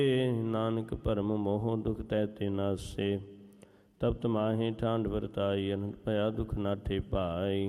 ਨਾਨਕ ਭਰਮ ਮੋਹ ਦੁਖ ਤੈ ਤੇ ਨਾਸੇ। ਤਪਤ ਮਾਹੇ ਠਾਂਡ ਵਰਤਾਈ ਅਨੰਦ ਭਇਆ ਦੁਖ ਨਾਠੇ ਭਾਈ।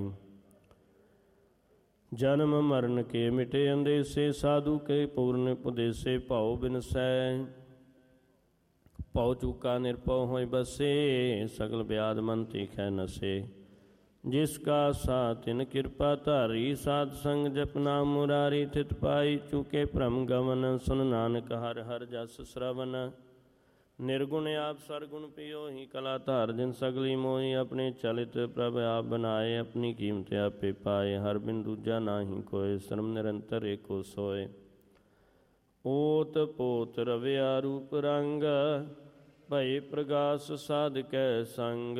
ਜਨਮ ਮਰਨ ਕੇ ਮਿਟੇ ਅੰਦੇਸੇ ਸਾਧੂ ਕੇ ਪੂਰਨ ਉਪਦੇਸੇ। ਭਉ ਬਿਨਸੈ ਭਉ ਚੂਕਾ ਨਿਰਭਉ ਹੋਇ ਬਸੇ। ਸਗਲ ਬਿਆਦ ਮਨ ਤੀਖੈ ਨਸੇ। ਜਿਸ ਕਾ ਸਾ ਤਿਨ ਕਿਰਪਾ ਧਾਰੀ। ਸਾਧ ਸੰਗ ਜਪ ਨਾਮ ਮੁਰਾਰੀ ਥਿਤ ਪਾਈ। ਚੂਕੇ ਭ੍ਰਮ ਗਵਨ ਸੁਨ ਨਾਨਕ ਹਰਿ ਹਰਿ ਜਸ ਸਰਵਨ। ਨਿਰਗੁਣ ਆਪ ਸਰਗੁਣ ਪਿਓ ਹੀ ਕਲਾ ਧਾਰ। ਜਿਨ ਸਗਲੀ ਮੋਹੀ ਆਪਣੇ ਚਲਿਤ ਪ੍ਰਭ ਆਪ ਬਣਾਏ। ਆਪਣੀ ਕੀਮਤ ਆਪੇ ਪਾਏ। ਹਰ ਬਿਨ ਦੂਜਾ ਨਾਹੀ ਕੋਇ। ਸਰਮ ਨਿਰੰਤਰ ਏਕੋ ਸੋਏ। ਓਤ ਪੋਤ ਰਵਿਆ ਰੂਪ ਰੰਗ। ਭਏ ਪ੍ਰਗਾਸ ਸਾਧਕੈ ਸੰਗ।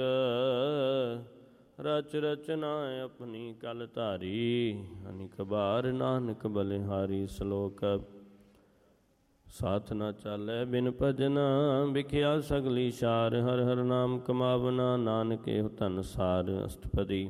ਰਚ ਰਚਨਾ ਆਪਣੀ ਕਲ ਧਾਰੀ। ਅਨਿਕ ਬਾਰ ਨਾਨਕ ਬਲਿਹਾਰੀ। ਸ਼ਲੋਕ। ਸਾਥ ਨਾ ਚਾਲੈ ਬਿਨ ਭਜਨਾ। ਵਿਖਿਆ ਸਗਲੀ ਸਾਰ। ਹਰ ਹਰ ਨਾਮ ਕਮਾਵਨਾ। ਨਾਨਕ ਇਹੋ ਧਨ ਸਾਰ। ਅਸ਼ਟਪਦੀ।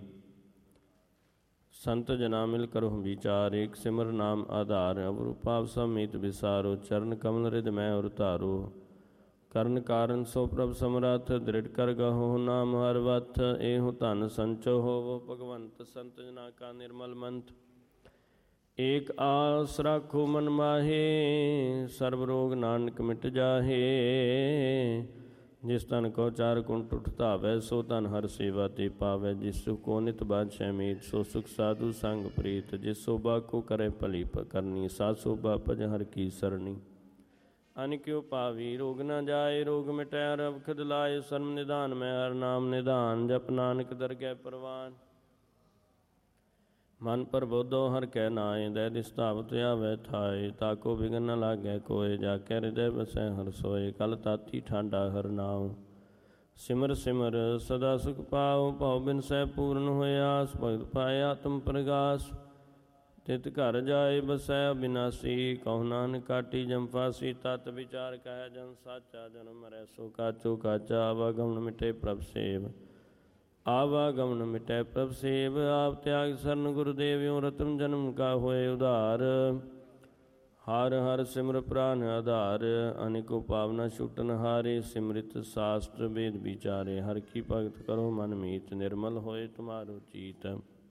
ਸੰਤ ਜਨਾ ਮਿਲ ਕਰੋ ਵਿਚਾਰ। ਏਕ ਸਿਮਰ ਨਾਮ ਆਧਾਰ। ਅਵਰ ਭਾਵ ਸਮੀਤ ਵਿਸਾਰੋ। ਚਰਨ ਕਮਲ ਰਿਦ ਮੈਂ ਔਰ ਧਾਰੋ। ਕਰਨ ਕਾਰਨ ਸੋ ਪ੍ਰਭ ਸਮਰੱਥ। ਦ੍ਰਿੜ ਕਰ ਗਹੋ ਨਾਮ ਹਰ ਵਥ। ਇਹੋ ਧਨ ਸੰਚੋ ਹੋਵੋ ਭਗਵੰਤ। ਸੰਤ ਜਨਾ ਕਾ ਨਿਰਮਲ ਮੰਤ। ਏਕ ਆਸ ਰਾਖੋ ਮਨ ਮਾਹੇ। ਸਰਬ ਰੋਗ ਨਾਨਕ ਮਿਟ ਜਾਹੇ। ਜਿਸ ਤਨ ਕੋ ਚਾਰ ਕੁੰਟ ਉਠ ਧਾਵੈ। ਸੋ ਤਨ ਹਰ ਸੇਵਾ ਤੇ ਪਾਵੈ। ਜਿਸ ਕੋ ਨਿਤ ਬਾਦਸ਼ਾਹ ਮੀਤ। ਸੋ ਸੁਖ ਸਾਧੂ ਸੰਗ ਪ੍ਰੀਤ। ਜਿਸ ਸੋਭਾ ਕੋ ਕਰੇ ਭਲੀ ਕਰਨੀ। ਸਾ ਸੋਭਾ ਭਜ ਹਰ ਕੀ ਸਰਣੀ। ਅਨਿਕਿਓ ਪਾਵੀ ਰੋਗ ਨ ਜਾਏ। ਰੋਗ ਮਿਟੈ ਰਵਖਦ ਲਾਏ। ਸਰਮ ਨਿਧਾਨ ਮੈਂ ਹਰ ਨਾਮ ਨਿਧਾਨ। ਜਪ ਨਾਨਕ ਦਰਗਹਿ ਪ੍ਰਵਾਨ। ਮਨ ਪ੍ਰਬੋਧੋ ਹਰ ਕੈ ਨਾਏ। ਦੈ ਦਿਸ ਧਾਵਤ ਆਵੈ ਥਾਏ। ਤਾਕੋ ਵਿਗਨ ਨ ਲਾਗੈ ਕੋਇ। ਜਾ ਕੇ ਹਿਰਦੈ ਵਸੈ ਹਰ ਸੋਏ। ਕਲ ਤਾਤੀ ਠਾਂਡਾ ਹਰ ਨਾਉ। ਸਿਮਰ ਸਿਮਰ ਸਦਾ ਸੁਖ ਪਾਉ। ਭਉ ਬਿਨਸੈ ਪੂਰਨ ਹੋਇ ਆਸ। ਭਗਤ ਪਾਏ ਆਤਮ ਪ੍ਰਗਾਸ। ਤਿਤ ਘਰ ਜਾਏ ਬਸੈ ਅਬਿਨਾਸੀ। ਕਹੁ ਨਾਨਕ ਕਾਟੀ ਜਮ ਫਾਸੀ। ਤਤ ਵਿਚਾਰ ਕਹਿ ਜਨ ਸਾਚਾ। ਜਨਮ ਮਰੈ ਸੋ ਕਾਚੋ ਕਾਚਾ। ਆਵਾਗਮਨ ਮਿਟੇ ਪ੍ਰਭ ਸੇਵ। ਆਵਾਗਮਨ ਮਿਟੈ ਪ੍ਰਭ ਸੇਵ। ਆਪ ਤਿਆਗ ਸਰਨ ਗੁਰਦੇਵਿਓ। ਰਤਨ ਜਨਮ ਕਾ ਹੋਏ ਉਧਾਰ। ਹਰ ਹਰ ਸਿਮਰ ਪ੍ਰਾਨ ਆਧਾਰ। ਅਨੇਕੋ ਪਾਵਨਾ ਛੁਟਨ ਹਾਰੇ। ਸਿਮਰਿਤ ਸਾਸਤਰ ਵੇਦ ਵਿਚਾਰੇ। ਹਰ ਕੀ ਭਗਤ ਕਰੋ ਮਨ ਮੀਤ। ਨਿਰਮਲ ਹੋਏ ਤੁਮਾਰੋ ਚੀਤ।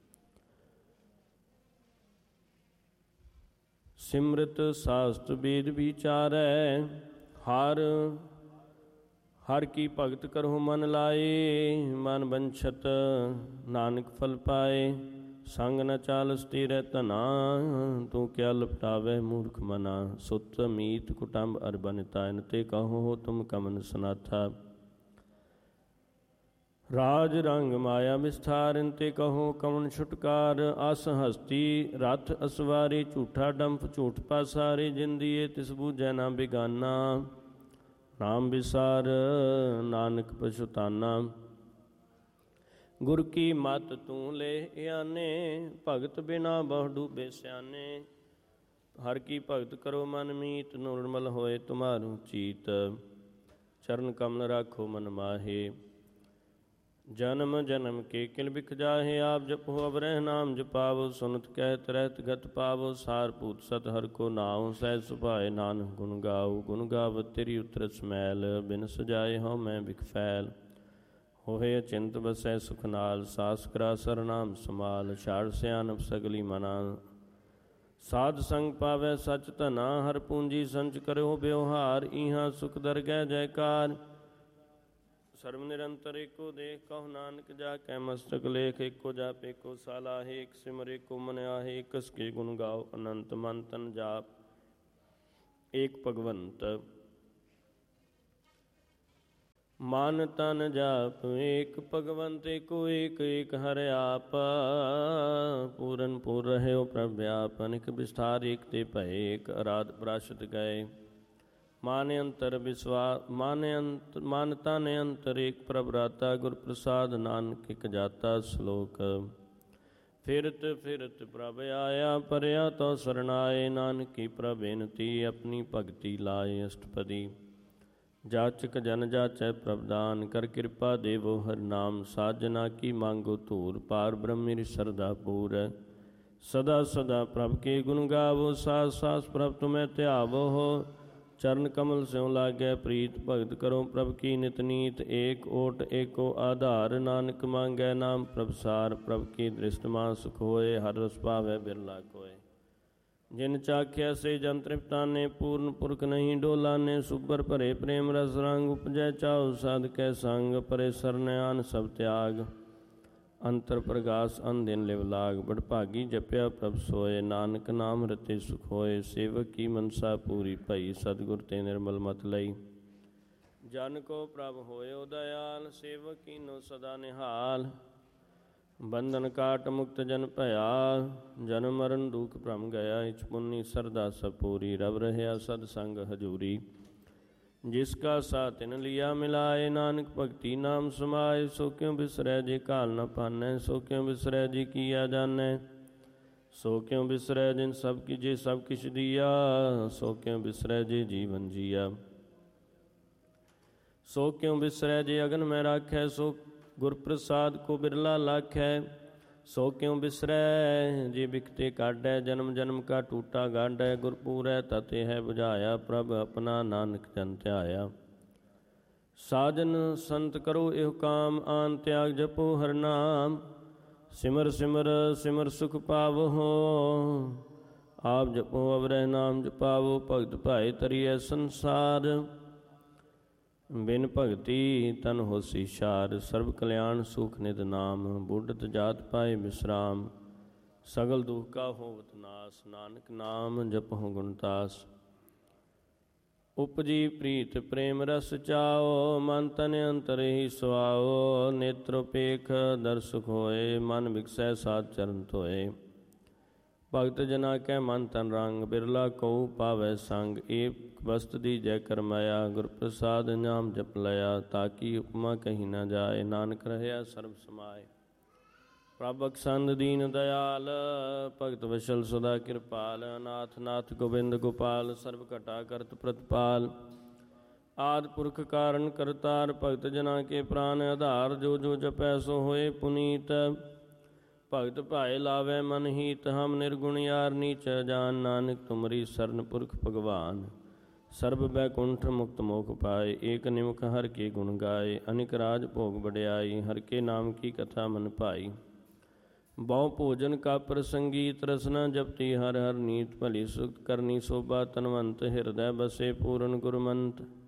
ਸਿਮਰਤ ਸਾਸਤ ਵੇਦ ਵਿਚਾਰੈ। ਹਰ ਹਰ ਕੀ ਭਗਤ ਕਰਹੁ ਮਨ ਲਾਏ। ਮਨ ਬੰਛਤ ਨਾਨਕ ਫਲ ਪਾਏ। ਸੰਗ ਨ ਚਾਲ ਸਥਿਰੈ ਧਨਾ। ਤੂੰ ਕਿਆ ਲਪਟਾਵੈ ਮੂਰਖ ਮਨਾ। ਸੁਤ ਮੀਤ ਕੁਟੰਬ ਅਰ ਬਨਿਤਾ। ਇਨ ਤੇ ਕਹੋ ਤੁਮ ਕਮਨ ਸਨਾਥਾ। ਰਾਜ ਰੰਗ ਮਾਇਆ ਵਿਸਥਾਰ। ਇਨ ਤੇ ਕਹੋ ਕਵਣ ਛੁਟਕਾਰ। ਅਸ ਹਸਤੀ ਰਥ ਅਸਵਾਰੀ। ਝੂਠਾ ਡੰਫ ਝੂਠ ਪਾਸਾਰੀ। ਜਿੰਦੀਏ ਤਿਸ ਬੂਝੈ ਨਾ ਬਿਗਾਨਾ। ਨਾਮ ਵਿਸਾਰ ਨਾਨਕ ਪਛੁਤਾਨਾ। ਗੁਰ ਕੀ ਮਤ ਤੂੰ ਲੈ ਆਨੇ। ਭਗਤ ਬਿਨਾ ਬਹੁ ਡੂਬੇ ਸਿਆਨੇ। ਹਰ ਕੀ ਭਗਤ ਕਰੋ ਮਨ ਮੀਤ। ਨਿਰਮਲ ਹੋਏ ਤੁਮਾਰੂ ਚੀਤ। ਚਰਨ ਕਮਲ ਰਾਖੋ ਮਨ ਮਾਹੇ। ਜਨਮ ਜਨਮ ਕੇ ਕਿਲ ਬਿਖ ਜਾਹੇ। ਆਪ ਜਪੋ ਅਵਰਹਿ ਨਾਮ ਜਪਾਵੋ। ਸੁਨਤ ਕਹਿਤ ਰਹਿਤ ਗਤ ਪਾਵੋ। ਸਾਰ ਭੂਤ ਸਤ ਹਰਿ ਕੋ ਨਾਉ। ਸਹਿਜ ਸੁਭਾਏ ਨਾਨਕ ਗੁਣ ਗਾਉ। ਗੁਣ ਗਾਵਤ ਤੇਰੀ ਉਤਰਤ ਸਮੈਲ। ਬਿਨ ਸਜਾਏ ਹਉ ਮੈਂ ਬਿਖ ਫੈਲ। ਹੋਏ ਅਚਿੰਤ ਬਸੈ ਸੁਖ ਨਾਲ। ਸਾਸ ਕਰਾ ਸਰਨਾਮ ਸਮਾਲ। ਛਾੜ ਸਿਆਨਪ ਸਗਲੀ ਮਨਾ। ਸਾਧ ਸੰਗ ਪਾਵੈ ਸਚ ਧਨਾ। ਹਰ ਪੂੰਜੀ ਸੰਚ ਕਰਿਓ ਬਿਵਹਾਰ। ਇਹਾਂ ਸੁਖ ਦਰਗਹਿ ਜੈਕਾਰ। ਸਰਬ ਨਿਰੰਤਰ ਏਕੋ ਦੇਖ। ਕਹੁ ਨਾਨਕ ਜਾ ਕੈ ਮਸਤਕ ਲੇਖ। ਏਕੋ ਜਪ ਏਕੋ ਸਾਲਾਹੇ। ਏਕ ਸਿਮਰ ਏਕੋ ਮਨ ਆਹੇ। ਏਕਸ ਕੇ ਗੁਣ ਗਾਓ ਅਨੰਤ। ਮਨ ਤਨ ਜਾਪ ਏਕ ਭਗਵੰਤ। ਮਨ ਤਨ ਜਾਪ ਏਕ ਭਗਵੰਤ। ਏਕੋ ਏਕ ਏਕ ਹਰਿ ਆਪ। ਪੂਰਨ ਪੂਰ ਰਹਿਓ ਪ੍ਰਭ ਆਪ। ਅਨਿਕ ਵਿਸਥਾਰ ਏਕ ਤੇ ਭਏ। ਏਕ ਅਰਾਧ ਪ੍ਰਾਸ਼ਤ ਗਏ। ਮਾਨਿ ਅੰਤਰ ਵਿਸਵਾ ਮਨ ਤਨ ਅੰਤਰ ਏਕ ਪ੍ਰਭ ਰਾਤਾ। ਗੁਰ ਪ੍ਰਸਾਦ ਨਾਨਕ ਇਕ ਜਾਤਾ। ਸ਼ਲੋਕ। ਫਿਰਤ ਫਿਰਤ ਪ੍ਰਭ ਆਇਆ। ਪਰਿਆ ਤੋ ਸਰਨਾਏ। ਨਾਨਕੀ ਪ੍ਰਭ ਬੇਨਤੀ ਆਪਣੀ ਭਗਤੀ ਲਾਏ। ਅਸ਼ਟਪਦੀ। ਜਾਚਕ ਜਨ ਜਾਚੈ ਪ੍ਰਭ ਦਾਨ। ਕਰ ਕਿਰਪਾ ਦੇਵੋ ਹਰਿ ਨਾਮ। ਸਾਜਨਾ ਕੀ ਮੰਗੋ ਧੂਰ। ਪਾਰ ਬ੍ਰਹਮਿ ਸਰਦਾ ਪੂਰ। ਸਦਾ ਸਦਾ ਪ੍ਰਭ ਕੇ ਗੁਣ ਗਾਵੋ। ਸਾਸ ਸਾਸ ਪ੍ਰਭ ਤੁਮੈ ਧਿਆਵੋ। ਚਰਨ ਕਮਲ ਸਿਉ ਲਾਗੈ ਪ੍ਰੀਤ। ਭਗਤ ਕਰੋ ਪ੍ਰਭ ਕੀ ਨਿਤ ਨੀਤ। ਏਕ ਓਟ ਏਕੋ ਆਧਾਰ। ਨਾਨਕ ਮੰਗੈ ਨਾਮ ਪ੍ਰਭ ਸਾਰ। ਪ੍ਰਭ ਕੀ ਦ੍ਰਿਸ਼ਟ ਮਾਨ ਸੁਖ ਹੋਏ। ਹਰ ਰਸ ਪਾਵੈ ਬਿਰਲਾ ਕੋਇ। ਜਿਨ ਚਾਖਿਆ ਸੇ ਜਨ ਤ੍ਰਿਪਤਾਨੇ। ਪੂਰਨ ਪੁਰਖ ਨਹੀਂ ਡੋਲਾਨੇ। ਸੁਬਰ ਭਰੇ ਪ੍ਰੇਮ ਰਸ ਰੰਗ। ਉਪਜੈ ਚਾਉ ਸਾਧਕੈ ਸੰਗ। ਪਰੇ ਸਰਨਿਆਨ ਸਭ ਤਿਆਗ। ਅੰਤਰ ਪ੍ਰਗਾਸ ਅਨਦਿਨ ਲਿਵ ਲਾਗ। ਬੜਭਾਗੀ ਜਪਿਆ ਪ੍ਰਭ ਸੋਏ। ਨਾਨਕ ਨਾਮ ਰਤੇ ਸੁਖ ਹੋਏ। ਸੇਵਕ ਕੀ ਮਨਸਾ ਪੂਰੀ ਭਈ। ਸਤਿਗੁਰ ਤੇ ਨਿਰਮਲ ਮਤ ਲਈ। ਜਨ ਕੋ ਪ੍ਰਭ ਹੋਇਓ ਦਇਆਲ। ਸੇਵਕ ਕੀਨੋ ਸਦਾ ਨਿਹਾਲ। ਬੰਧਨ ਕਾਟ ਮੁਕਤ ਜਨ ਭਇਆ। ਜਨਮ ਮਰਨ ਦੁਖ ਭ੍ਰਮ ਗਿਆ। ਇਛ ਪੁੰਨੀ ਸਰਦਾ ਸਭ ਪੂਰੀ। ਰਬ ਰਹਿਆ ਸਦ ਸੰਗ ਹਜੂਰੀ। ਜਿਸ ਕਾ ਸਾਥ ਤਿਨ ਲਿਆ ਮਿਲਾਏ। ਨਾਨਕ ਭਗਤੀ ਨਾਮ ਸਮਾਏ। ਸੋ ਕਿਉ ਬਿਸਰੈ ਜੇ ਘਾਲ ਨ ਪਾਨੈ। ਸੋ ਕਿਉ ਬਿਸਰੈ ਜੇ ਕੀਆ ਜਾਣੈ। ਸੋ ਕਿਉ ਬਿਸਰੈ ਜਿਨ ਸਭ ਕੀ ਜੇ ਸਭ ਕਿਛ ਦੀਆ। ਸੋ ਕਿਉ ਬਿਸਰੈ ਜੇ ਜੀਵਨ ਜੀਆ। ਸੋ ਕਿਉ ਬਿਸਰੈ ਜੇ ਅਗਨ ਮੈਂ ਰਾਖੈ। ਸੋ ਗੁਰ ਪ੍ਰਸਾਦ ਕੋ ਬਿਰਲਾ ਲਾਖੈ। ਸੋ ਕਿਉ ਬਿਸਰੈ ਜੇ ਬਿਖਤੇ ਕਾਢੈ। ਜਨਮ ਜਨਮ ਕਾ ਟੂਟਾ ਗਾਢੈ। ਗੁਰ ਪੂਰੈ ਤਤੇ ਹੈ ਬੁਝਾਇਆ। ਪ੍ਰਭ ਆਪਣਾ ਨਾਨਕ ਜਨ ਧਿਆਇਆ। ਸਾਜਨ ਸੰਤ ਕਰੋ ਇਹੋ ਕਾਮ। ਆਨ ਤਿਆਗ ਜਪੋ ਹਰਿ ਨਾਮ। ਸਿਮਰ ਸਿਮਰ ਸਿਮਰ ਸੁਖ ਪਾਵਹੁ। ਆਪ ਜਪੋ ਅਵਰਹਿ ਨਾਮ ਜਪਾਵੋ। ਭਗਤ ਭਾਏ ਤਰੀਐ ਸੰਸਾਰ। ਬਿਨ ਭਗਤੀ ਤਨ ਹੋਸੀ ਛਾਰ। ਸਰਬ ਕਲਿਆਣ ਸੁਖ ਨਿਤ ਨਾਮ। ਬੁੱਢਤ ਜਾਤ ਪਾਏ ਵਿਸਰਾਮ। ਸਗਲ ਦੁਖ ਕਾ ਹੋਵਤ ਨਾਸ। ਨਾਨਕ ਨਾਮ ਜਪਹੁ ਗੁਣਤਾਸ। ਉਪਜੀ ਪ੍ਰੀਤ ਪ੍ਰੇਮ ਰਸ ਚਾਓ। ਮਨ ਤਨ ਅੰਤਰ ਹੀ ਸੁਆਓ। ਨੇਤਰ ਪੇਖ ਦਰਸੁਖ ਹੋਏ। ਮਨ ਵਿਗਸੈ ਸਾਧ ਚਰਨ ਧੋਏ। ਭਗਤ ਜਨਾ ਕੈ ਮਨ ਤਨ ਰੰਗ। ਬਿਰਲਾ ਕਉ ਪਾਵੈ ਸੰਗ। ਏਕ ਵਸਤ ਦੀ ਜੈ ਕਰਮਾਇਆ। ਗੁਰ ਪ੍ਰਸਾਦ ਨਾਮ ਜਪ ਲਿਆ। ਤਾਕੀ ਉਪਮਾ ਕਹੀ ਨ ਜਾਏ। ਨਾਨਕ ਰਹਿਆ ਸਰਬ ਸਮਾਏ। ਪ੍ਰਭ ਬਖਸ਼ੰਦ ਦੀਨ ਦਇਆਲ। ਭਗਤ ਵਸ਼ਲ ਸਦਾ ਕਿਰਪਾਲ। ਅਨਾਥ ਨਾਥ ਗੋਬਿੰਦ ਗੋਪਾਲ। ਸਰਬ ਘਟਾ ਕਰਤ ਪ੍ਰਤਪਾਲ। ਆਦਿ ਪੁਰਖ ਕਾਰਨ ਕਰਤਾਰ। ਭਗਤ ਜਨਾ ਕੇ ਪ੍ਰਾਨ ਆਧਾਰ। ਜੋ ਜੋ ਜਪੈ ਸੋ ਹੋਏ ਪੁਨੀਤ। ਭਗਤ ਭਾਏ ਲਾਵੈ ਮਨ ਹੀਤ। ਹਮ ਨਿਰਗੁਣ ਯਾਰ ਨੀਚ ਜਾਨ। ਨਾਨਕ ਤੁਮਰੀ ਸਰਨ ਪੁਰਖ ਭਗਵਾਨ। ਸਰਬ ਬੈਕੁੰਠ ਮੁਕਤ ਮੋਖ ਪਾਏ। ਏਕ ਨਿਮਖ ਹਰ ਕੇ ਗੁਣ ਗਾਏ। ਅਨਿਕ ਰਾਜ ਭੋਗ ਵਡਿਆਈ। ਹਰ ਕੇ ਨਾਮ ਕੀ ਕਥਾ ਮਨ ਭਾਈ। ਬਹੁ ਭੋਜਨ ਕਾ ਪ੍ਰਸੰਗੀਤ। ਰਸਨਾ ਜਪਤੀ ਹਰ ਹਰ ਨੀਤ। ਭਲੀ ਸੁਖ ਕਰਨੀ ਸੋਭਾ ਤਨਵੰਤ। ਹਿਰਦੈ ਬਸੇ ਪੂਰਨ ਗੁਰਮੰਤ।